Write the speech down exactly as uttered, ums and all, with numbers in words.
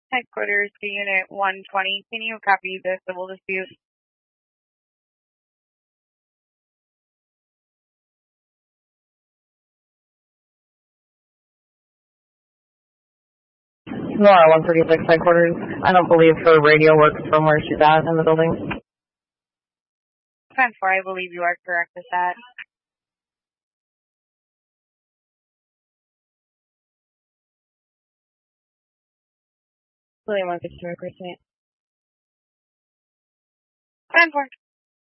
Headquarters to Unit one twenty. Can you copy the civil dispute? Laura, one thirty-six headquarters. I don't believe her radio works from where she's at in the building. ten four, I believe you are correct with that. William, one fifty-two, precinct. ten four.